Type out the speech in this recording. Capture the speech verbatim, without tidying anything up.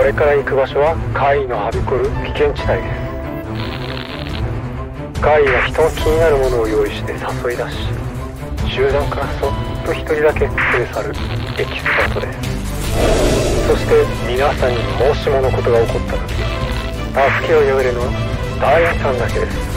これから行く場所は怪異のはびこる危険地帯です。怪異は人の気になるものを用意して誘い出し、集団からそっと一人だけ連れ去るエキスパートです。そして皆さんにもしものことが起こった時、助けを呼べるのはダイヤさんだけです。